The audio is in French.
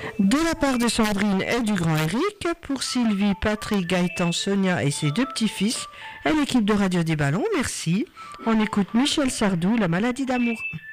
De la part de Sandrine et du grand Eric, pour Sylvie, Patrick, Gaëtan, Sonia et ses deux petits-fils, et l'équipe de Radio des Ballons, merci. On écoute Michel Sardou, La maladie d'amour.